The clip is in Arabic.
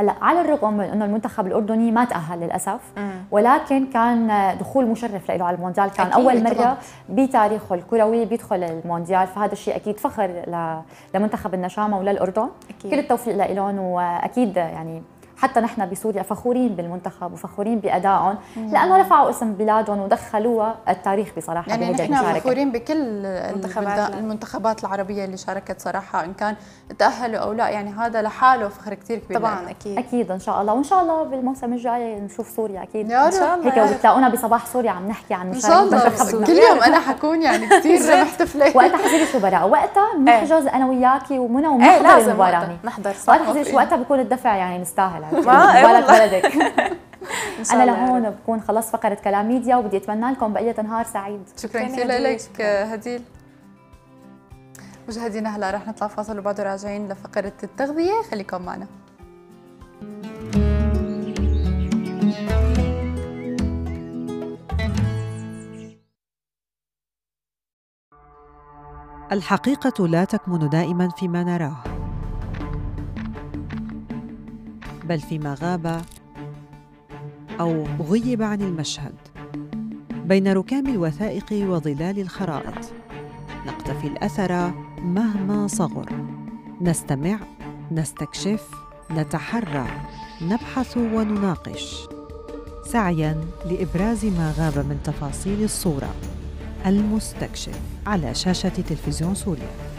هلا على الرغم من انه المنتخب الاردني ما تاهل للاسف، ولكن كان دخول مشرف له على المونديال، كان اول مره بتاريخه الكروي بيدخل المونديال، فهذا الشيء اكيد فخر لمنتخب النشامه وللاردن. كل التوفيق لهم، واكيد يعني حتى نحن بسوريا فخورين بالمنتخب وفخورين بأدائهم لأنه رفعوا اسم بلادهم ودخلوها التاريخ بصراحة. يعني نحن فخورين بكل المنتخبات العربية اللي شاركت صراحة، إن كان تأهلوا أو لا، يعني هذا لحاله فخر كثير كبير طبعا. أكيد أكيد إن شاء الله، وإن شاء الله بالموسم الجاي نشوف سوريا أكيد يا رب. إن شاء الله هيك بتلاقونا بصباح سوريا عم نحكي عن منتخبنا كل يوم. أنا حكون يعني كثير محتفلة وقتها حزيري شو براء، وقتها نحجز أنا وياكي ومنى ونحضر المباراة. نحضر صح، وقتها بكون الدفع يعني نستاهل بلدك. أنا لهون بكون خلص فقرة كلام ميديا، وبدي أتمنى لكم بقية نهار سعيد. شكرا كثير لك هديل. مشاهدينا هلا رح نطلع فاصل وبعده راجعين لفقرة التغذية، خليكم معنا. الحقيقة لا تكمن دائما فيما نراه، بل فيما غاب أو غيب عن المشهد، بين ركام الوثائق وظلال الخرائط. نقتفي الأثر مهما صغر، نستمع، نستكشف، نتحرى، نبحث ونناقش، سعياً لإبراز ما غاب من تفاصيل الصورة. المستكشف على شاشة تلفزيون سوريا.